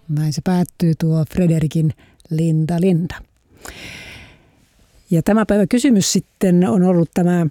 Näin se päättyy tuo Frederikin Linda. Ja tämä päivä kysymys sitten on ollut tämä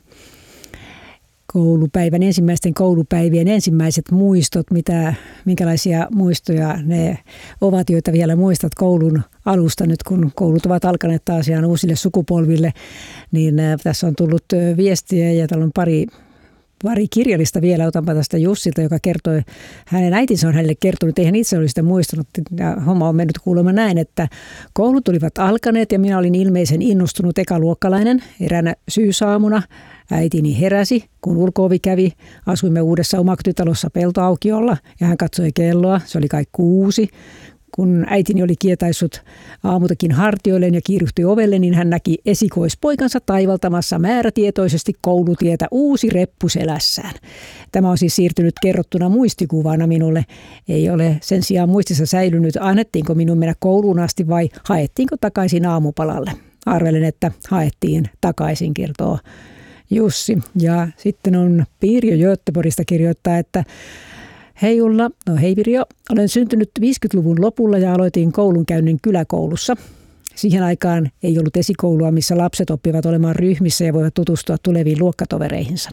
ensimmäisten koulupäivien ensimmäiset muistot, minkälaisia muistoja ne ovat, joita vielä muistat koulun alusta nyt, kun koulut ovat alkaneet taas ihan uusille sukupolville, niin tässä on tullut viestiä ja täällä on pari kirjallista vielä. Otanpa tästä Jussilta, joka kertoi, hänen äitinsä on hänelle kertonut, ei hän itse olisi sitä muistanut. Ja homma on mennyt kuulemma näin, että koulut olivat alkaneet ja minä olin ilmeisen innostunut ekaluokkalainen. Eräänä syysaamuna äitini heräsi, kun ulko-ovi kävi. Asuimme uudessa omakotitalossa peltoaukiolla ja hän katsoi kelloa. Se oli kai 6. Kun äitini oli kietaissut aamutakin hartioilleen ja kiiruhtui ovelle, niin hän näki esikoispoikansa taivaltamassa määrätietoisesti koulutietä uusi reppu selässään. Tämä on siis siirtynyt kerrottuna muistikuvana minulle. Ei ole sen sijaan muistissa säilynyt, annettiinko minun mennä kouluun asti vai haettiinko takaisin aamupalalle. Arvelen, että haettiin takaisin, kertoo Jussi. Ja sitten on Pirjo Göteborgista kirjoittaa, että hei Ulla, hei Pirjo. Olen syntynyt 50-luvun lopulla ja aloitin koulunkäynnin kyläkoulussa. Siihen aikaan ei ollut esikoulua, missä lapset oppivat olemaan ryhmissä ja voivat tutustua tuleviin luokkatovereihinsa.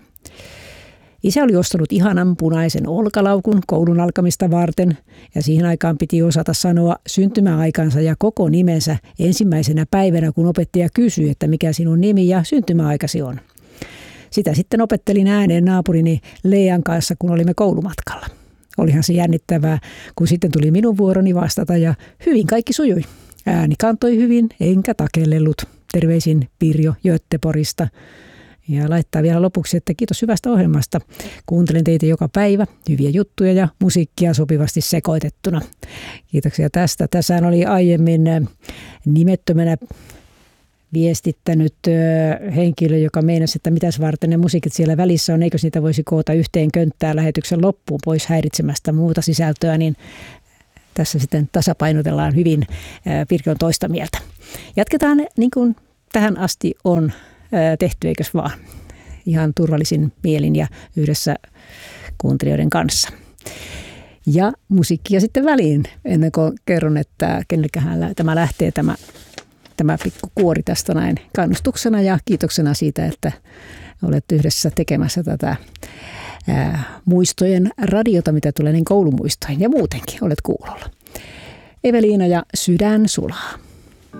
Isä oli ostanut ihanan punaisen olkalaukun koulun alkamista varten ja siihen aikaan piti osata sanoa syntymäaikansa ja koko nimensä ensimmäisenä päivänä, kun opettaja kysyi, että mikä sinun nimi ja syntymäaikasi on. Sitä sitten opettelin ääneen naapurini Lean kanssa, kun olimme koulumatkalla. Olihan se jännittävää, kun sitten tuli minun vuoroni vastata ja hyvin kaikki sujui. Ääni kantoi hyvin, enkä takellellut. Terveisin Pirjo Göteborgista. Ja laittaa vielä lopuksi, että kiitos hyvästä ohjelmasta. Kuuntelen teitä joka päivä, hyviä juttuja ja musiikkia sopivasti sekoitettuna. Kiitoksia tästä. Tässä oli aiemmin nimettömänä viestittänyt henkilö, joka meinasi, että mitäs varten ne musiikit siellä välissä on, eikö niitä voisi koota yhteen könttään lähetyksen loppuun pois häiritsemästä muuta sisältöä, niin tässä sitten tasapainotellaan hyvin. Pirkki on toista mieltä. Jatketaan niin kuin tähän asti on tehty, eikös vaan? Ihan turvallisin mielin ja yhdessä kuuntelijoiden kanssa. Ja musiikkia sitten väliin, ennen kuin kerron, että kenelläköhän tämä lähtee tämä pikku kuori tästä näin kannustuksena ja kiitoksena siitä, että olet yhdessä tekemässä tätä muistojen radiota, mitä tulee niin koulumuistoihin ja muutenkin olet kuulolla. Eveliina ja Sydän sulaa.